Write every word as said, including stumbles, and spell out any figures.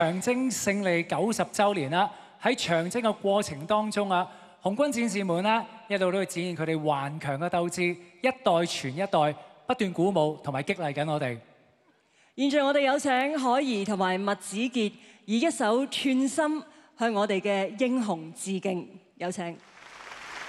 長征勝利九十週年啦，喺長征嘅過程當中啊，紅軍戰士們啦一路都會展現佢哋頑強嘅鬥志，一代傳一代，不斷鼓舞同埋激勵緊我哋。 現在我哋有請海兒同埋麥子傑以一首《寸心》向我哋嘅英雄致敬，有請。